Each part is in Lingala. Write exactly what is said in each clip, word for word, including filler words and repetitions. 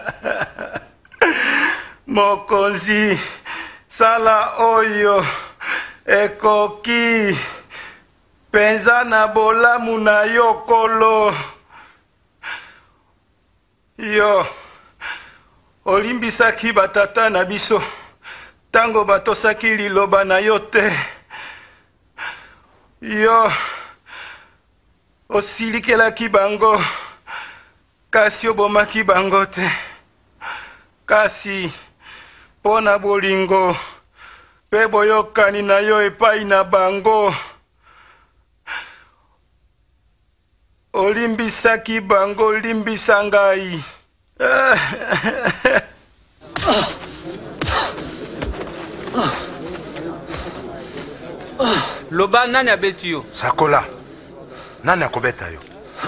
Mokonzi sala oyo ekoki penza na bolamu na yo kolo. Yo olimbisaki batata na biso tango batosaki liloba na yo te. Yo osilikelaki bango kasi obomaki bango te. Kasi pona bolingo pe boyokani na yo epai na bango olimbisaki bango, olimbisa ngai. Loba nani abeti yo? Sakola. Nani akobeta yo?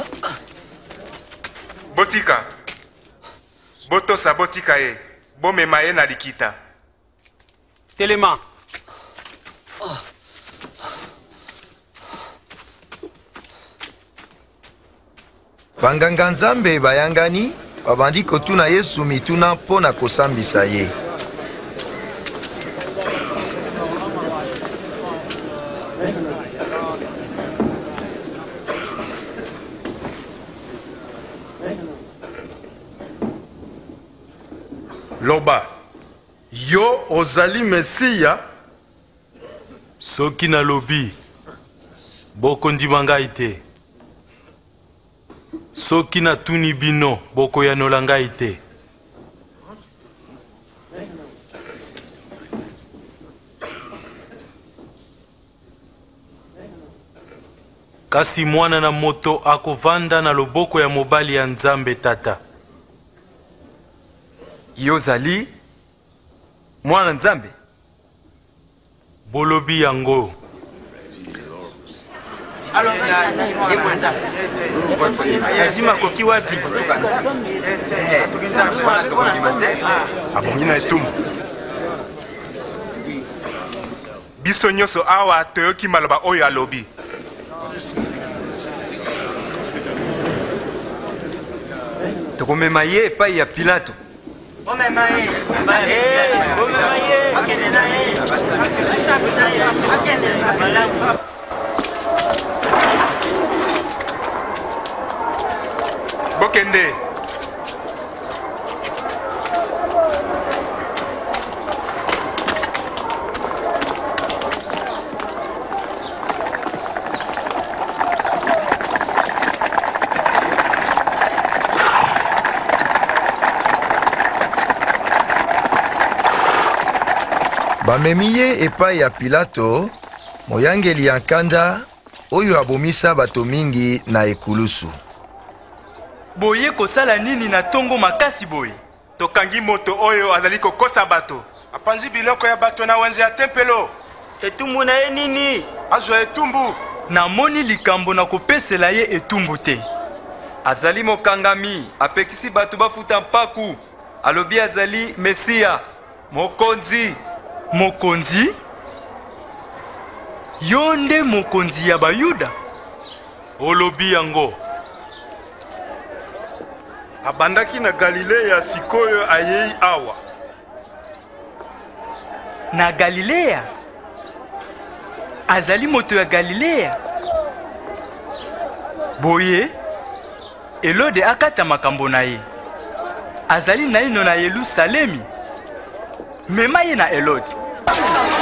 Botika. Botosa botika ye. Bomema ye na likita. Telema. Banganga Nzambe bayangani babandi kotuna Yesu mituna pona kosambisa ye. Loba, yo ozali Mesia? Soki na lobi, boko ndimanga ite. Soki na tuni bino, boko ya nolanga ite. Kasi mwana na moto akovanda na loboko ya mobali ya Nzambe tata. Yozali mwana Nzambe. Bolobi yango. Azima koki wapi? Abongina etumu. Biso nyoso awa toyoki maloba oyo alobi. Tokomema ye epai ya Pilato. Omema ye, omema ye, akende na ye. Akende na ye. Bokende. Bamemi ye epai ya Pilato, moyangeli ya nkanda oyo abomisa bato mingi na ekulusu. Boye kosala nini na tongo makasi boye? Tokangi moto oyo azali kokosa bato. Apanzi biloko ya bato na wenze ya tempelo. Etumbu na ye nini? Azwa etumbu. Namoni likambo na kopesela ye etumbu te. Azali mokangami, apekisi bato bafuta mpaku. Alobi azali Mesia, mokonzi. Mokonzi? Yo nde mokonzi ya Bayuda? Olobi yango. Abandaki na Galilea sikoyo ayei awa. Na Galilea? Azali moto ya Galilea? Boye, Elode akata makambo na ye. Azali naino na Yerusalemi. Mema ye na Elode.